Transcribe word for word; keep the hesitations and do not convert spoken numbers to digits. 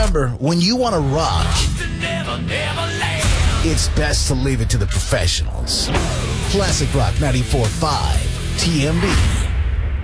remember, when you want to rock, it's best to leave it to the professionals. Classic Rock ninety-four point five, T M B.